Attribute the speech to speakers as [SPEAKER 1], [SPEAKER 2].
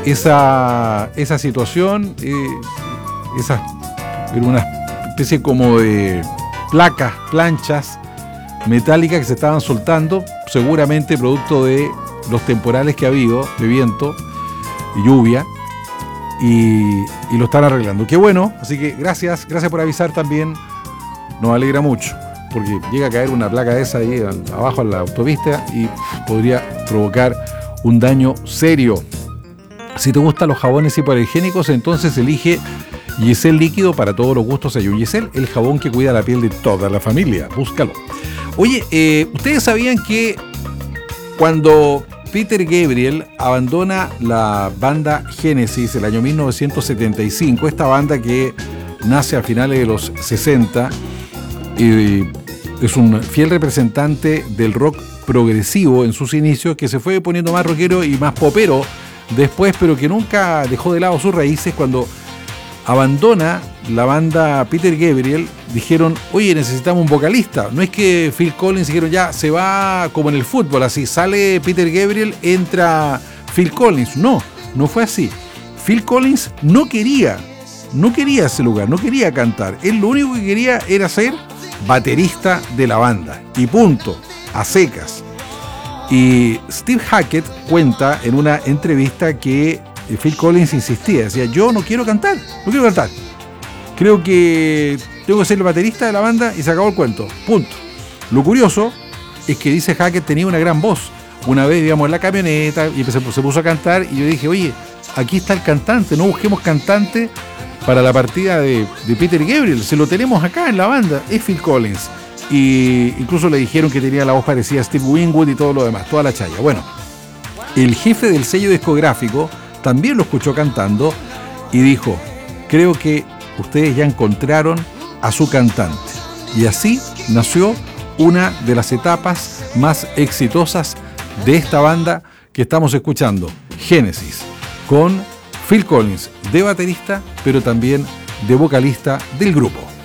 [SPEAKER 1] esa situación, era una especie como de placas, planchas metálicas que se estaban soltando, seguramente producto de los temporales que ha habido, de viento y lluvia, y lo están arreglando. Qué bueno, así que gracias por avisar también, nos alegra mucho, porque llega a caer una placa de esa ahí abajo en la autopista y podría provocar un daño serio. Si te gustan los jabones hipoalergénicos, entonces elige Giselle líquido. Para todos los gustos hay un Giselle, el jabón que cuida la piel de toda la familia. Búscalo. Oye, ¿ustedes sabían que cuando Peter Gabriel abandona la banda Genesis el año 1975, esta banda que nace a finales de los 60, es un fiel representante del rock progresivo en sus inicios, que se fue poniendo más rockero y más popero después, pero que nunca dejó de lado sus raíces? Cuando abandona la banda Peter Gabriel, dijeron, oye, necesitamos un vocalista. No es que Phil Collins dijeron, ya, se va como en el fútbol, así, sale Peter Gabriel, entra Phil Collins. No fue así. Phil Collins no quería ese lugar, no quería cantar. Él lo único que quería era ser baterista de la banda. Y punto, a secas. Y Steve Hackett cuenta en una entrevista que Phil Collins insistía, decía, yo no quiero cantar, creo que tengo que ser el baterista de la banda y se acabó el cuento, punto. Lo curioso es que dice Hackett tenía una gran voz. Una vez íbamos en la camioneta y se puso a cantar y yo dije, oye, aquí está el cantante, no busquemos cantante para la partida de Peter Gabriel, se lo tenemos acá en la banda, es Phil Collins. Y incluso le dijeron que tenía la voz parecida a Steve Winwood y todo lo demás, toda la chaya. Bueno, el jefe del sello discográfico también lo escuchó cantando y dijo, creo que ustedes ya encontraron a su cantante. Y así nació una de las etapas más exitosas de esta banda que estamos escuchando, Genesis, con Phil Collins de baterista, pero también de vocalista del grupo.